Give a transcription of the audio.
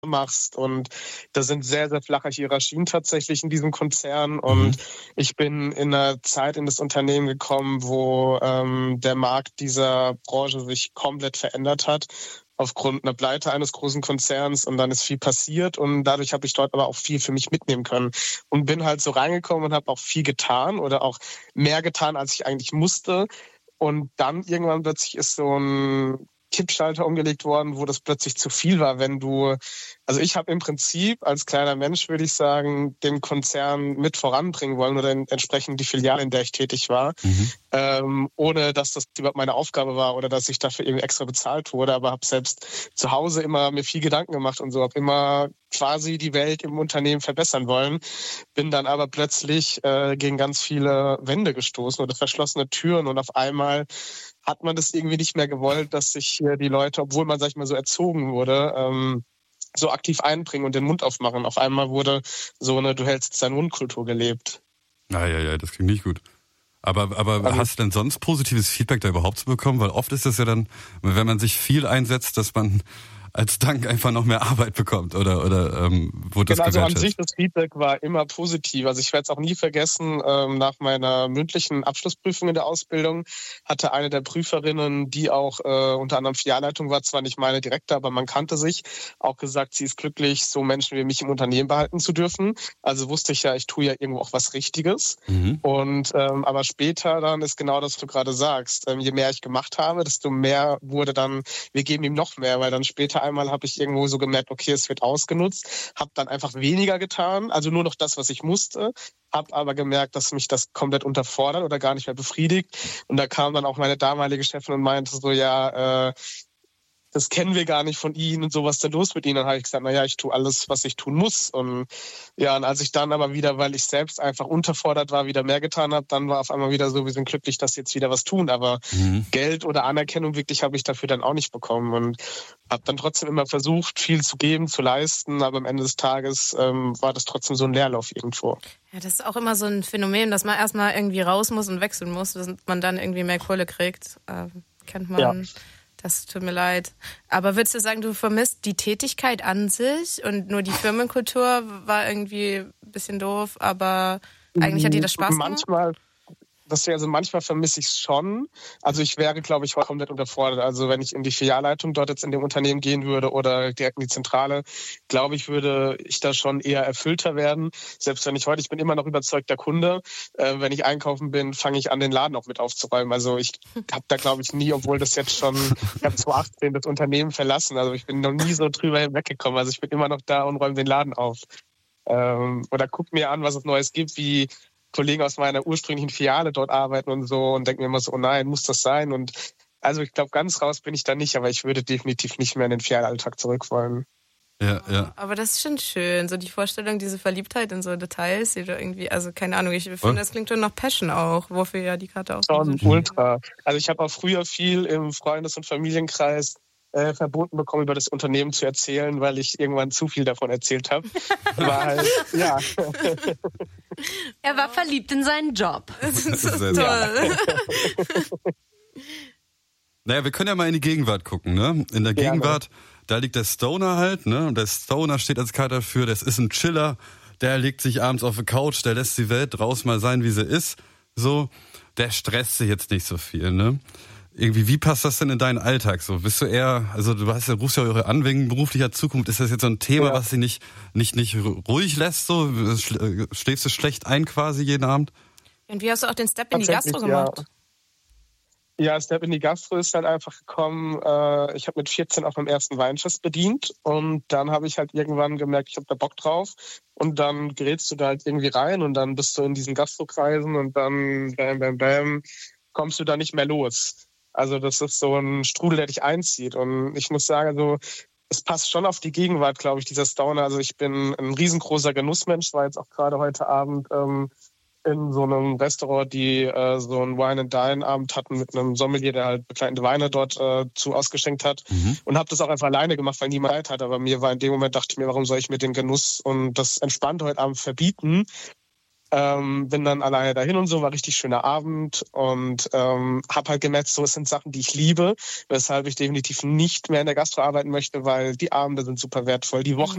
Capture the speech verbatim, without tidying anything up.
machst und da sind sehr, sehr flache Hierarchien tatsächlich in diesem Konzern und mhm. ich bin in einer Zeit in das Unternehmen gekommen, wo ähm, der Markt dieser Branche sich komplett verändert hat aufgrund einer Pleite eines großen Konzerns und dann ist viel passiert und dadurch habe ich dort aber auch viel für mich mitnehmen können und bin halt so reingekommen und habe auch viel getan oder auch mehr getan, als ich eigentlich musste und dann irgendwann plötzlich ist so ein Kippschalter umgelegt worden, wo das plötzlich zu viel war, wenn du, also ich habe im Prinzip als kleiner Mensch, würde ich sagen, den Konzern mit voranbringen wollen oder in, entsprechend die Filiale, in der ich tätig war, mhm. ähm, ohne dass das überhaupt meine Aufgabe war oder dass ich dafür irgendwie extra bezahlt wurde, aber habe selbst zu Hause immer mir viel Gedanken gemacht und so, habe immer quasi die Welt im Unternehmen verbessern wollen, bin dann aber plötzlich äh, gegen ganz viele Wände gestoßen oder verschlossene Türen und auf einmal hat man das irgendwie nicht mehr gewollt, dass sich hier die Leute, obwohl man, sag ich mal, so erzogen wurde, ähm, so aktiv einbringen und den Mund aufmachen. Auf einmal wurde so eine Du hältst deinen Mund-Kultur gelebt. Ja, ja, ja, das klingt nicht gut. Aber, aber also, hast du denn sonst positives Feedback da überhaupt zu bekommen? Weil oft ist das ja dann, wenn man sich viel einsetzt, dass man als Dank einfach noch mehr Arbeit bekommt oder oder ähm, wurde das genau, gewertschätzt? Also an sich, das Feedback war immer positiv. Also ich werde es auch nie vergessen, ähm, nach meiner mündlichen Abschlussprüfung in der Ausbildung hatte eine der Prüferinnen, die auch äh, unter anderem Filialleitung war, zwar nicht meine direkte, aber man kannte sich, auch gesagt, sie ist glücklich, so Menschen wie mich im Unternehmen behalten zu dürfen. Also wusste ich ja, ich tue ja irgendwo auch was Richtiges. Mhm. Und ähm, aber später dann ist genau das, was du gerade sagst. Ähm, je mehr ich gemacht habe, desto mehr wurde dann, wir geben ihm noch mehr, weil dann später einmal habe ich irgendwo so gemerkt, okay, es wird ausgenutzt, habe dann einfach weniger getan, also nur noch das, was ich musste, habe aber gemerkt, dass mich das komplett unterfordert oder gar nicht mehr befriedigt. Und da kam dann auch meine damalige Chefin und meinte so, ja, äh, das kennen wir gar nicht von Ihnen und so, was ist denn los mit Ihnen? Dann habe ich gesagt, naja, ich tue alles, was ich tun muss. Und ja, und als ich dann aber wieder, weil ich selbst einfach unterfordert war, wieder mehr getan habe, dann war auf einmal wieder so, wir sind glücklich, dass Sie jetzt wieder was tun. Aber mhm. Geld oder Anerkennung wirklich habe ich dafür dann auch nicht bekommen. Und habe dann trotzdem immer versucht, viel zu geben, zu leisten. Aber am Ende des Tages ähm, war das trotzdem so ein Leerlauf irgendwo. Ja, das ist auch immer so ein Phänomen, dass man erstmal irgendwie raus muss und wechseln muss, dass man dann irgendwie mehr Kohle kriegt. Äh, kennt man... Ja. Das tut mir leid. Aber würdest du sagen, du vermisst die Tätigkeit an sich und nur die Firmenkultur war irgendwie ein bisschen doof, aber eigentlich hat dir das Spaß gemacht? Manchmal, das also manchmal vermisse ich es schon. Also ich wäre, glaube ich, komplett unterfordert. Also wenn ich in die Filialleitung dort jetzt in dem Unternehmen gehen würde oder direkt in die Zentrale, glaube ich, würde ich da schon eher erfüllter werden. Selbst wenn ich heute, ich bin immer noch überzeugter Kunde. Äh, wenn ich einkaufen bin, fange ich an, den Laden auch mit aufzuräumen. Also ich habe da, glaube ich, nie, obwohl das jetzt schon, ich habe zwanzig achtzehn das Unternehmen verlassen. Also ich bin noch nie so drüber hinweggekommen. Also ich bin immer noch da und räume den Laden auf. Ähm, oder guck mir an, was es Neues gibt, wie Kollegen aus meiner ursprünglichen Filiale dort arbeiten und so und denken mir immer so, oh nein, muss das sein? Und also ich glaube, ganz raus bin ich da nicht, aber ich würde definitiv nicht mehr in den Filialalltag zurück wollen. Ja, ja. Aber das ist schon schön, so die Vorstellung, diese Verliebtheit in so Details, die du irgendwie, also keine Ahnung, ich finde, das klingt schon nach Passion auch, wofür ja die Karte auch schon so ultra. Also ich habe auch früher viel im Freundes- und Familienkreis Äh, verboten bekommen, über das Unternehmen zu erzählen, weil ich irgendwann zu viel davon erzählt habe. Weil, ja. Er war verliebt in seinen Job. Das ist so toll. Naja, wir können ja mal in die Gegenwart gucken, ne? In der Gegenwart, ja, ne? Da liegt der Stoner halt, ne? Und der Stoner steht als Karte dafür, das ist ein Chiller, der legt sich abends auf die Couch, der lässt die Welt draußen mal sein, wie sie ist. So, der stresst sich jetzt nicht so viel, ne? Irgendwie, wie passt das denn in deinen Alltag so? Bist du eher, also du hast ja, rufst ja eure an wegen beruflicher Zukunft. Ist das jetzt so ein Thema, ja, was dich nicht, nicht, nicht ruhig lässt? So schläfst du schlecht ein quasi jeden Abend? Und wie hast du auch den Step in die Gastro gemacht? Ja, ja, Step in die Gastro ist halt einfach gekommen. Äh, ich habe mit vierzehn auch beim ersten Weinfest bedient und dann habe ich halt irgendwann gemerkt, ich habe da Bock drauf. Und dann gerätst du da halt irgendwie rein und dann bist du in diesen Gastrokreisen und dann bam, bam, bam, kommst du da nicht mehr los. Also das ist so ein Strudel, der dich einzieht. Und ich muss sagen, also es passt schon auf die Gegenwart, glaube ich, dieser Stoner. Also ich bin ein riesengroßer Genussmensch, war jetzt auch gerade heute Abend ähm, in so einem Restaurant, die äh, so einen Wine-and-Dine-Abend hatten mit einem Sommelier, der halt begleitende Weine dort äh, zu ausgeschenkt hat. Mhm. Und habe das auch einfach alleine gemacht, weil niemand Zeit hat. Aber mir war in dem Moment, dachte ich mir, warum soll ich mir den Genuss und das Entspannte heute Abend verbieten? Ähm, bin dann alleine dahin und so, war richtig schöner Abend und ähm, habe halt gemerkt, so, es sind Sachen, die ich liebe, weshalb ich definitiv nicht mehr in der Gastro arbeiten möchte, weil die Abende sind super wertvoll, die Wochen